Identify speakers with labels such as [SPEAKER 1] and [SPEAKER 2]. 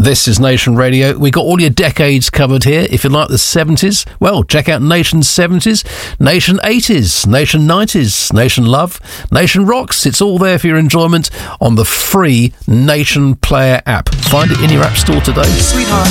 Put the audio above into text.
[SPEAKER 1] This is Nation Radio. We got all your decades covered here. If you like the 70s, well, check out Nation 70s, Nation 80s, Nation 90s, Nation Love, Nation Rocks. It's all there for your enjoyment on the free Nation Player app. Find it in your app store today.
[SPEAKER 2] Sweetheart,